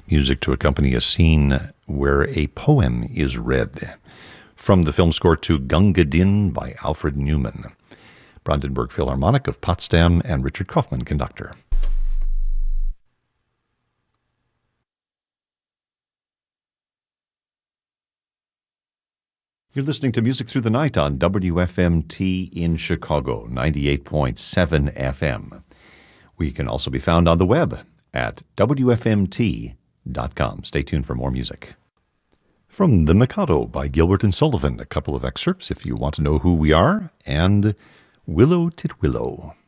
music to accompany a scene where a poem is read. From the film score to Gunga Din by Alfred Newman. Brandenburg Philharmonic of Potsdam and Richard Kaufman, conductor. You're listening to Music Through the Night on WFMT in Chicago, 98.7 FM. We can also be found on the web at WFMT.com. Stay tuned for more music. From The Mikado by Gilbert and Sullivan, a couple of excerpts if you want to know who we are, and Willow Titwillow.